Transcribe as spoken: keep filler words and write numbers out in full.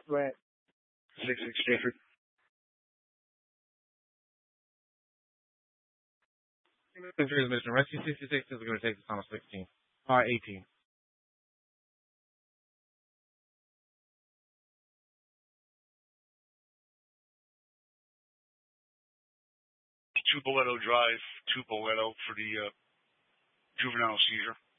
Sweat. six six Stanford. Transmission. Rescue sixty-six is going to take us on a sixteen. Uh, eighteen. Two Boleto Drive, two Boleto for the uh, juvenile seizure.